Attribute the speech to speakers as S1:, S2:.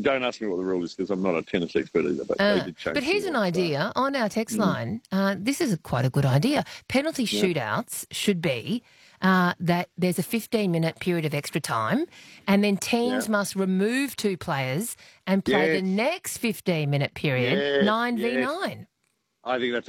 S1: don't ask me what the rule is because I'm not a tennis expert either, but they did change.
S2: But here's an idea on our text line. This is quite a good idea. Penalty shootouts should be that there's a 15-minute period of extra time, and then teams must remove 2 players and play the next 15-minute period 9v9.
S1: I think that's